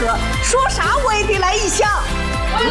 喝，说啥我也得来一箱。对，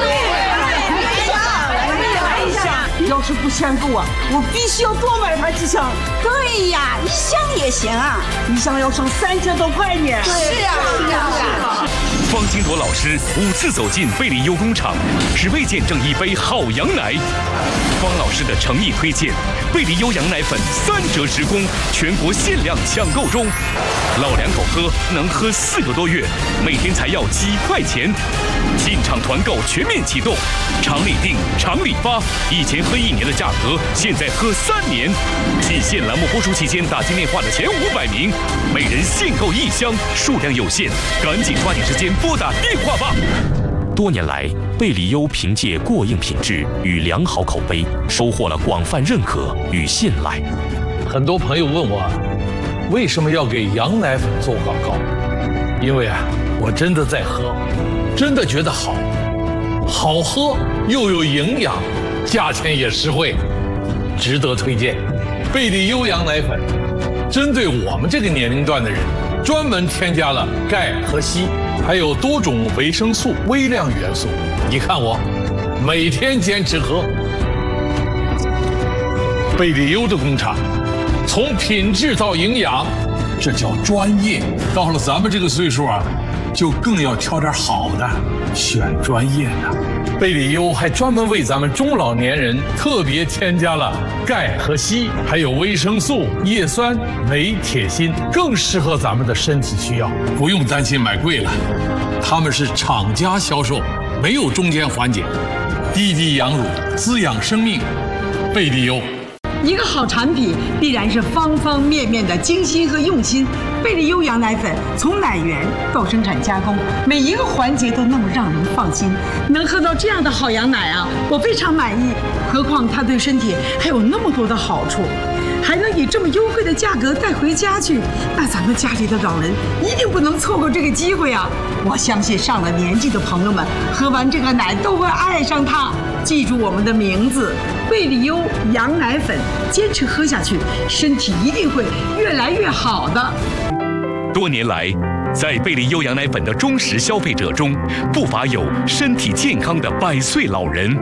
来一箱。要是不嫌够啊，我必须要多买他几箱。对呀，1箱也行啊，1箱要剩3000多块呢。是啊。 方金铎老师5次走进贝利优工厂，只为见证一杯好羊奶。方老师的诚意推荐，贝利优羊奶粉3折10公，全国限量抢购中。老两口喝能喝4个多月，每天才要几块钱。进场团购全面启动，厂里订，厂里发。以前喝1年的价格，现在喝3年。季限栏目播出期间，打进电话的前500名，每人限购1箱，数量有限，赶紧抓紧时间拨打电话吧。多年来，贝利优凭借过硬品质与良好口碑，收获了广泛认可与信赖。 很多朋友问我，为什么要给羊奶粉做广告？因为我真的在喝，真的觉得好喝又有营养，价钱也实惠，值得推荐。贝利优羊奶粉针对我们这个年龄段的人，专门添加了钙和硒，还有多种维生素、微量元素。你看我每天坚持喝。贝利优的工厂，从品质到营养，这叫专业。到了咱们这个岁数就更要挑点好的，选专业的。贝利优还专门为咱们中老年人特别添加了钙和硒，还有维生素、叶酸、镁、铁、锌，更适合咱们的身体需要，不用担心买贵了。他们是厂家销售，没有中间环节，滴滴养乳，滋养生命。贝利优。 一个好产品必然是方方面面的精心和用心。贝利优羊奶粉从奶源到生产加工，每一个环节都那么让人放心。能喝到这样的好羊奶我非常满意。何况它对身体还有那么多的好处，还能以这么优惠的价格带回家去，那咱们家里的老人一定不能错过这个机会我相信上了年纪的朋友们喝完这个奶都会爱上它。记住我们的名字，贝利优羊奶粉，坚持喝下去，身体一定会越来越好的。 多年来，在贝利优羊奶粉的忠实消费者中，不乏有身体健康的100岁老人。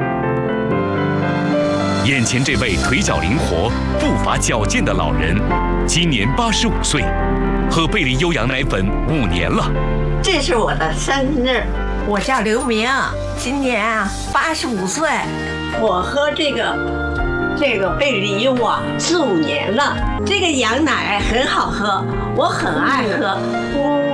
眼前这位腿脚灵活、步伐矫健的老人，今年85岁，喝贝利优羊奶粉5年了。 这是我的生日，我叫刘明，今年85岁。我喝这个贝利优4、5年了，这个羊奶很好喝，我很爱喝。